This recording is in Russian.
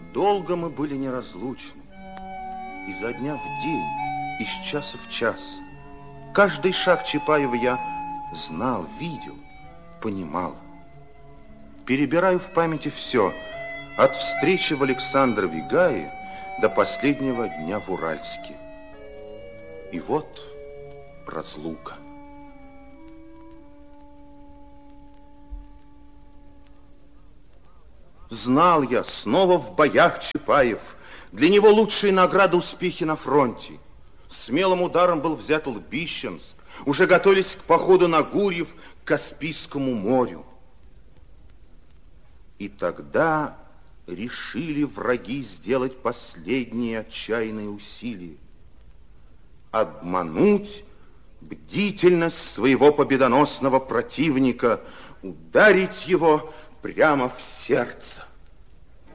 Долго мы были неразлучны. Изо дня в день, из часа в час. Каждый шаг Чапаева я знал, видел, понимал. Перебираю в памяти все, от встречи в Александрове Гае до последнего дня в Уральске. И вот разлука. Знал я, снова в боях Чапаев. Для него лучшие награды успехи на фронте. Смелым ударом был взят Лбищенск. Уже готовились к походу на Гурьев, к Каспийскому морю. И тогда решили враги сделать последние отчаянные усилия. Обмануть бдительность своего победоносного противника, ударить его прямо в сердце.